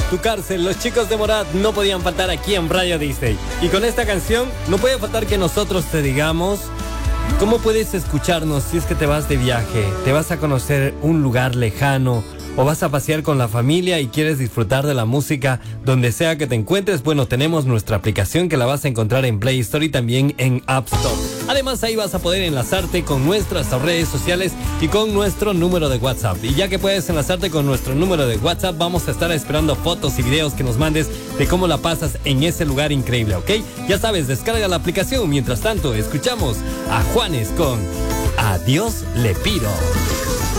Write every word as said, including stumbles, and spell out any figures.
Tu Cárcel, los chicos de Morat no podían faltar aquí en Radio Disney. Y con esta canción no puede faltar que nosotros te digamos cómo puedes escucharnos si es que te vas de viaje, te vas a conocer un lugar lejano o vas a pasear con la familia y quieres disfrutar de la música donde sea que te encuentres. Bueno, tenemos nuestra aplicación que la vas a encontrar en Play Store y también en App Store. Además, ahí vas a poder enlazarte con nuestras redes sociales y con nuestro número de WhatsApp. Y ya que puedes enlazarte con nuestro número de WhatsApp, vamos a estar esperando fotos y videos que nos mandes de cómo la pasas en ese lugar increíble, ¿ok? Ya sabes, descarga la aplicación. Mientras tanto, escuchamos a Juanes con A Dios le pido.